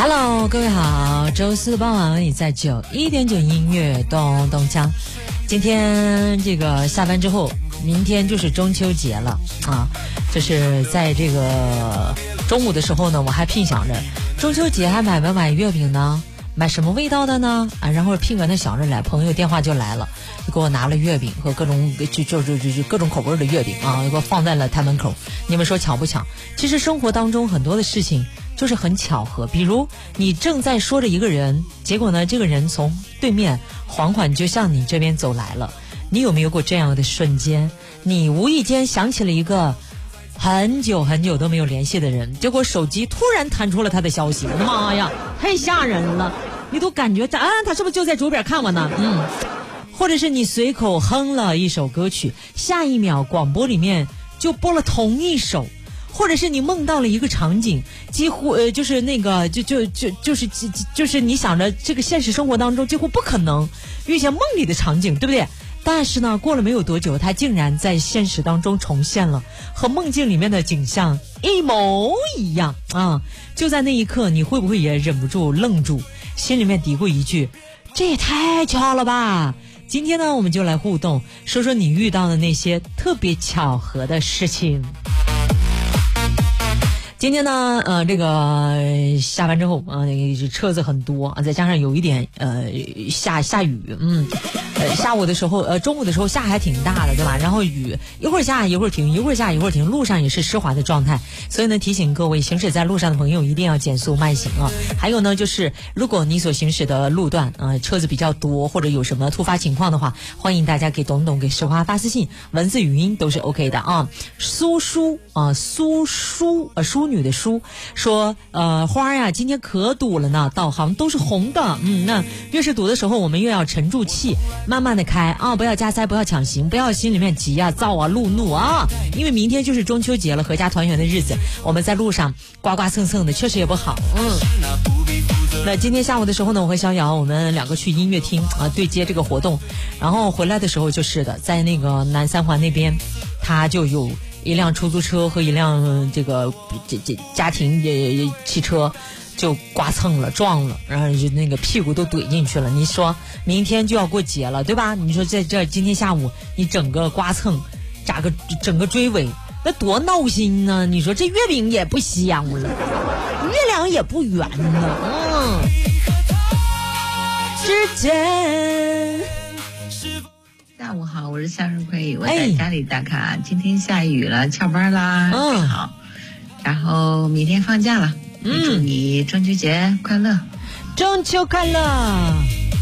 Hello， 各位好，周四的傍晚你在91.9音乐咚咚锵。今天这个下班之后，明天就是中秋节了啊！就是在这个中午的时候呢，我还拼想着中秋节还买不买月饼呢？买什么味道的呢？啊，然后拼个那想着来，朋友电话就来了，就给我拿了月饼和各种就各种口味的月饼啊，给我放在了台门口。你们说巧不巧？其实生活当中很多的事情就是很巧合，比如你正在说着一个人，结果呢，这个人从对面缓缓就向你这边走来了。你有没有过这样的瞬间？你无意间想起了一个很久很久都没有联系的人，结果手机突然弹出了他的消息，我的妈呀，太吓人了！你都感觉他是不是就在左边看我呢？或者是你随口哼了一首歌曲，下一秒广播里面就播了同一首。或者是你梦到了一个场景，几乎就是那个就是你想着这个现实生活当中几乎不可能遇见梦里的场景，对不对？但是呢，过了没有多久，它竟然在现实当中重现了，和梦境里面的景象一模一样啊！就在那一刻，你会不会也忍不住愣住，心里面嘀咕一句：这也太巧了吧！今天呢，我们就来互动，说说你遇到的那些特别巧合的事情。今天呢，这个下班之后啊，车子很多啊，再加上有一点下雨，下午的时候中午的时候下还挺大的，对吧？然后雨一会儿下一会儿停，一会儿下一会儿停，路上也是湿滑的状态，所以呢，提醒各位行驶在路上的朋友一定要减速慢行啊。还有呢，就是如果你所行驶的路段车子比较多，或者有什么突发情况的话，欢迎大家给董董给石花发私信，文字语音都是 OK 的啊。苏女的书说花呀，今天可堵了呢，导航都是红的，那越是堵的时候，我们越要沉住气，慢慢的开啊，不要加塞，不要抢行，不要心里面急啊、躁啊、怒啊，因为明天就是中秋节了，阖家团圆的日子，我们在路上刮刮蹭蹭的，确实也不好。那今天下午的时候呢，我和小瑶我们两个去音乐厅对接这个活动，然后回来的时候就是的，在那个南三环那边，他就有一辆出租车和一辆这家庭汽车就刮蹭了撞了，然后就那个屁股都怼进去了。你说明天就要过节了，对吧？你说在这今天下午你整个刮蹭整个追尾，那多闹心呢！你说这月饼也不香了，月亮也不圆了。之前下午好，我是向日葵，我在家里打卡。今天下雨了，翘班啦，挺好。然后明天放假了，祝你中秋节快乐， 中秋快乐。